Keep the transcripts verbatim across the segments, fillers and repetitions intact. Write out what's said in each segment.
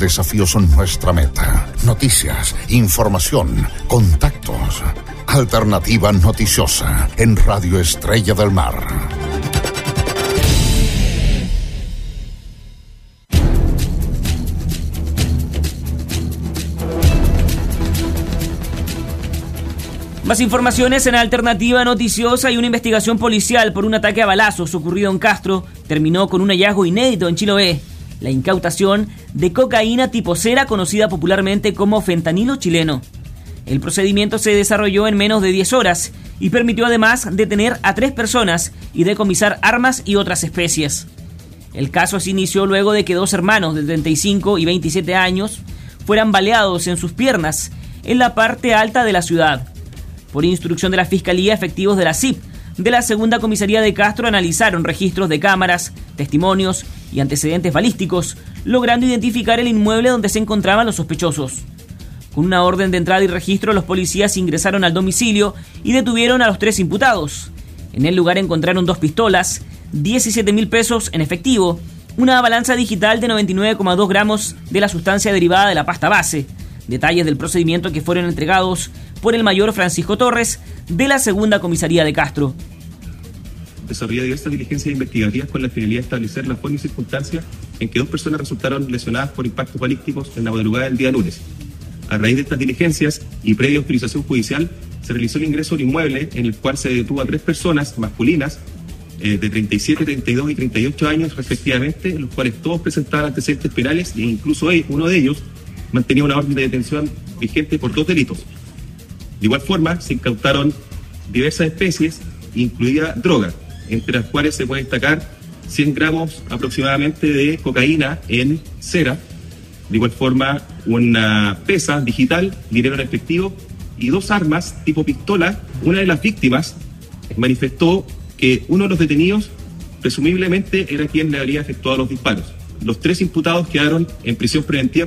desafíos son nuestra meta. Noticias, información, contactos. Alternativa Noticiosa en Radio Estrella del Mar. Más informaciones en Alternativa Noticiosa. Y una investigación policial por un ataque a balazos ocurrido en Castro terminó con un hallazgo inédito en Chiloé: la incautación de cocaína tipo cera, conocida popularmente como fentanilo chileno. El procedimiento se desarrolló en menos de diez horas y permitió además detener a tres personas y decomisar armas y otras especies. El caso se inició luego de que dos hermanos de treinta y cinco y veintisiete años fueran baleados en sus piernas en la parte alta de la ciudad. Por instrucción de la Fiscalía, efectivos de la C I P de la Segunda Comisaría de Castro analizaron registros de cámaras, testimonios y antecedentes balísticos, logrando identificar el inmueble donde se encontraban los sospechosos. Con una orden de entrada y registro, los policías ingresaron al domicilio y detuvieron a los tres imputados. En el lugar encontraron dos pistolas, diecisiete mil pesos en efectivo, una balanza digital de noventa y nueve coma dos gramos de la sustancia derivada de la pasta base. Detalles del procedimiento que fueron entregados por el mayor Francisco Torres de la Segunda Comisaría de Castro. Desarrolló diversas diligencias investigativas con la finalidad de establecer la forma y circunstancia en que dos personas resultaron lesionadas por impactos balísticos en la madrugada del día lunes. A raíz de estas diligencias y previa autorización judicial, se realizó el ingreso a un inmueble en el cual se detuvo a tres personas masculinas eh, de treinta y siete, treinta y dos y treinta y ocho años respectivamente, los cuales todos presentaban antecedentes penales e incluso uno de ellos mantenía una orden de detención vigente por dos delitos. De igual forma, se incautaron diversas especies, incluida droga, entre las cuales se puede destacar cien gramos aproximadamente de cocaína en cera, de igual forma una pesa digital, dinero en efectivo y dos armas tipo pistola. Una de las víctimas manifestó que uno de los detenidos presumiblemente era quien le habría efectuado los disparos. Los tres imputados quedaron en prisión preventiva.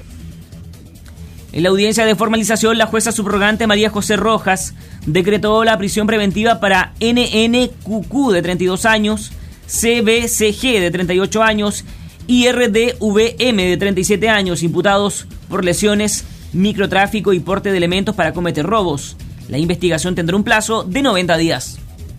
En la audiencia de formalización, la jueza subrogante María José Rojas decretó la prisión preventiva para N N Q Q de treinta y dos años, C B C G de treinta y ocho años y R D V M de treinta y siete años, imputados por lesiones, microtráfico y porte de elementos para cometer robos. La investigación tendrá un plazo de noventa días.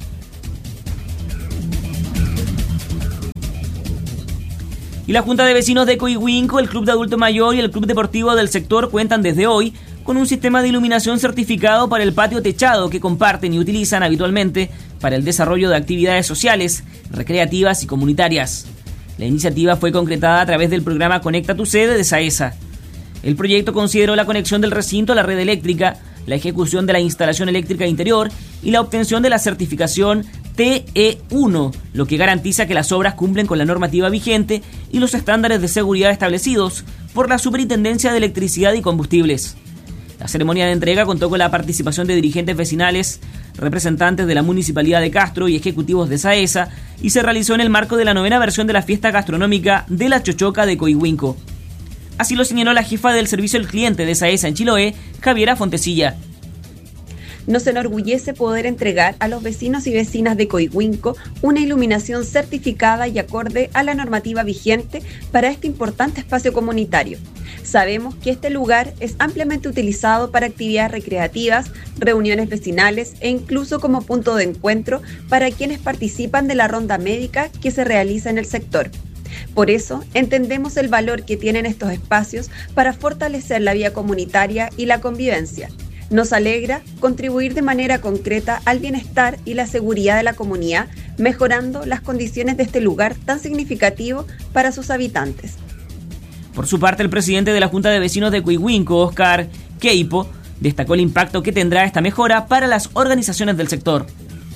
Y la Junta de Vecinos de Coihuinco, el Club de Adulto Mayor y el Club Deportivo del sector cuentan desde hoy con un sistema de iluminación certificado para el patio techado que comparten y utilizan habitualmente para el desarrollo de actividades sociales, recreativas y comunitarias. La iniciativa fue concretada a través del programa Conecta tu Sede de SAESA. El proyecto consideró la conexión del recinto a la red eléctrica, la ejecución de la instalación eléctrica interior y la obtención de la certificación T E uno, lo que garantiza que las obras cumplen con la normativa vigente y los estándares de seguridad establecidos por la Superintendencia de Electricidad y Combustibles. La ceremonia de entrega contó con la participación de dirigentes vecinales, representantes de la Municipalidad de Castro y ejecutivos de SAESA, y se realizó en el marco de la novena versión de la fiesta gastronómica de la Chochoca de Coihuinco. Así lo señaló la jefa del servicio al cliente de SAESA en Chiloé, Javiera Fontecilla. Nos enorgullece poder entregar a los vecinos y vecinas de Coihuinco una iluminación certificada y acorde a la normativa vigente para este importante espacio comunitario. Sabemos que este lugar es ampliamente utilizado para actividades recreativas, reuniones vecinales e incluso como punto de encuentro para quienes participan de la ronda médica que se realiza en el sector. Por eso, entendemos el valor que tienen estos espacios para fortalecer la vida comunitaria y la convivencia. Nos alegra contribuir de manera concreta al bienestar y la seguridad de la comunidad, mejorando las condiciones de este lugar tan significativo para sus habitantes. Por su parte, el presidente de la Junta de Vecinos de Coihuinco, Oscar Queipo, destacó el impacto que tendrá esta mejora para las organizaciones del sector.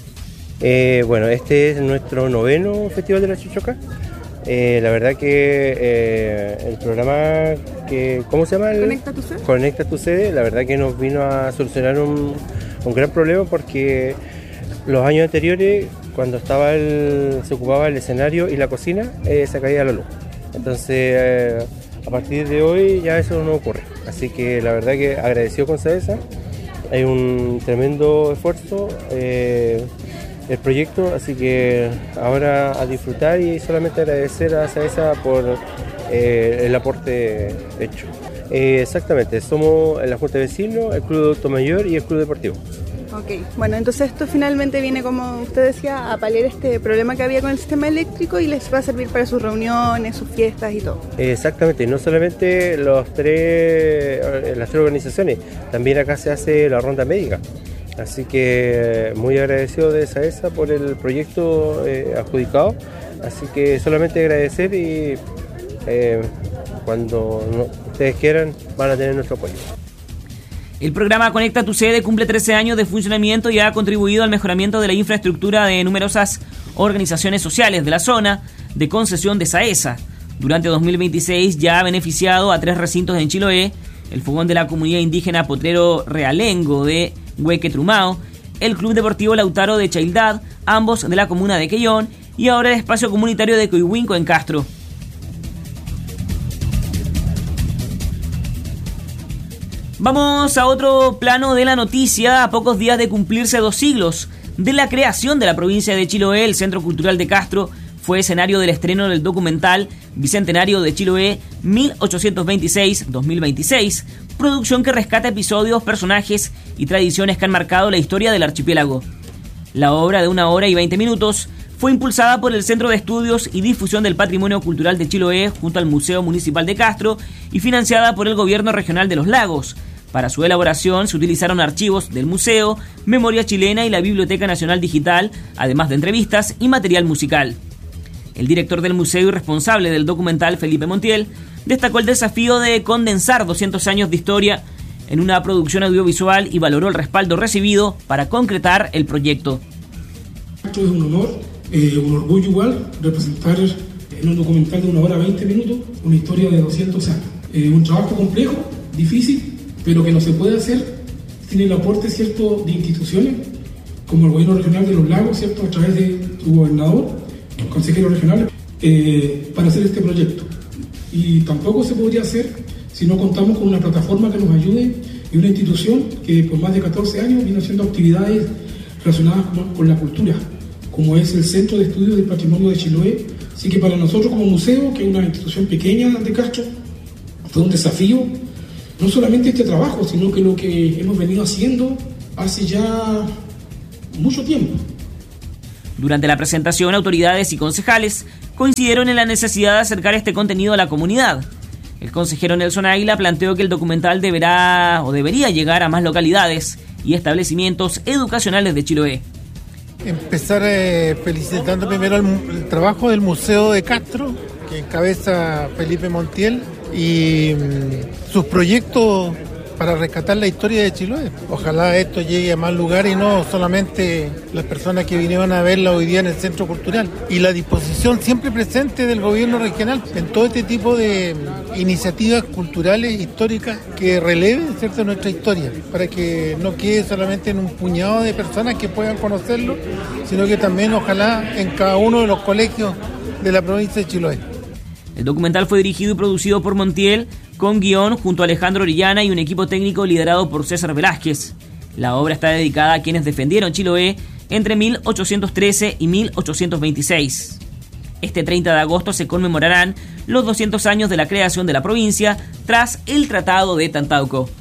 Eh, bueno, este es nuestro noveno Festival de la Chochoca. Eh, la verdad que eh, el programa que, ¿cómo se llama? El, Conecta tu Sede. Conecta tu Sede, la verdad que nos vino a solucionar un, un gran problema porque los años anteriores, cuando estaba el, se ocupaba el escenario y la cocina, eh, se caía la luz. Entonces, eh, a partir de hoy ya eso no ocurre. Así que la verdad que agradecido con SAESA, hay un tremendo esfuerzo. Eh, el proyecto, así que ahora a disfrutar y solamente agradecer a SAESA por eh, el aporte hecho. Eh, exactamente, somos la Junta de Vecinos, el Club de Adulto Mayor y el Club Deportivo. Ok, bueno, entonces esto finalmente viene, como usted decía, a paliar este problema que había con el sistema eléctrico y les va a servir para sus reuniones, sus fiestas y todo. Exactamente, no solamente los tres, las tres organizaciones, también acá se hace la ronda médica. Así que muy agradecido de SAESA por el proyecto eh, adjudicado. Así que solamente agradecer y eh, cuando no, ustedes quieran van a tener nuestro apoyo. El programa Conecta tu Sede cumple trece años de funcionamiento y ha contribuido al mejoramiento de la infraestructura de numerosas organizaciones sociales de la zona de concesión de SAESA. Durante dos mil veintiséis ya ha beneficiado a tres recintos en Chiloé, el Fogón de la Comunidad Indígena Potrero Realengo de Hueque Trumao, el Club Deportivo Lautaro de Chaildad, ambos de la comuna de Quellón, y ahora el Espacio Comunitario de Coihuinco en Castro. Vamos a otro plano de la noticia. A pocos días de cumplirse dos siglos de la creación de la provincia de Chiloé, el Centro Cultural de Castro fue escenario del estreno del documental Bicentenario de Chiloé mil ochocientos veintiséis a dos mil veintiséis, producción que rescata episodios, personajes y tradiciones que han marcado la historia del archipiélago. La obra, de una hora y veinte minutos, fue impulsada por el Centro de Estudios y Difusión del Patrimonio Cultural de Chiloé junto al Museo Municipal de Castro y financiada por el Gobierno Regional de los Lagos. Para su elaboración se utilizaron archivos del museo, memoria chilena y la Biblioteca Nacional Digital, además de entrevistas y material musical. El director del museo y responsable del documental, Felipe Montiel, destacó el desafío de condensar doscientos años de historia en una producción audiovisual y valoró el respaldo recibido para concretar el proyecto. Esto es un honor, eh, un orgullo igual, representar en un documental de una hora veinte minutos una historia de doscientos años. Eh, un trabajo complejo, difícil, pero que no se puede hacer sin el aporte, ¿cierto?, de instituciones como el Gobierno Regional de los Lagos, ¿cierto?, a través de su gobernador, los consejeros regionales, eh, para hacer este proyecto. Y tampoco se podría hacer si no contamos con una plataforma que nos ayude y una institución que por más de catorce años viene haciendo actividades relacionadas con, con la cultura, como es el Centro de Estudios del Patrimonio de Chiloé. Así que para nosotros como museo, que es una institución pequeña de Castro, fue un desafío. No solamente este trabajo, sino que lo que hemos venido haciendo hace ya mucho tiempo. Durante la presentación, autoridades y concejales coincidieron en la necesidad de acercar este contenido a la comunidad. El consejero Nelson Águila planteó que el documental deberá o debería llegar a más localidades y establecimientos educacionales de Chiloé. Empezar eh, felicitando primero el, el trabajo del Museo de Castro, que encabeza Felipe Montiel, y mmm, sus proyectos para rescatar la historia de Chiloé. Ojalá esto llegue a más lugares y no solamente las personas que vinieron a verla hoy día en el Centro Cultural. Y la disposición siempre presente del gobierno regional en todo este tipo de iniciativas culturales, históricas, que releven, ¿cierto?, nuestra historia, para que no quede solamente en un puñado de personas que puedan conocerlo, sino que también ojalá en cada uno de los colegios de la provincia de Chiloé. El documental fue dirigido y producido por Montiel, con guión junto a Alejandro Orellana y un equipo técnico liderado por César Velázquez. La obra está dedicada a quienes defendieron Chiloé entre mil ochocientos trece y mil ochocientos veintiséis. Este treinta de agosto se conmemorarán los doscientos años de la creación de la provincia tras el Tratado de Tantauco.